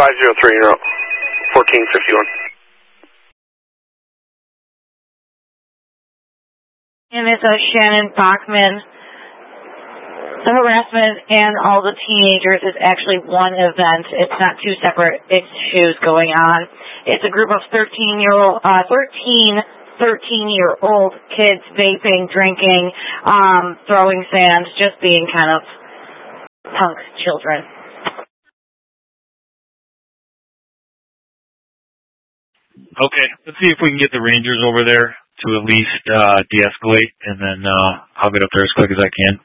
503, you're up. 1451. And it's Shannon Bachman. The harassment and all the teenagers is actually one event. It's not two separate issues going on. It's a group of 13-year-old kids vaping, drinking, throwing sand, just being kind of punk children. Okay, let's see if we can get the Rangers over there to at least de-escalate, and then I'll get up there as quick as I can.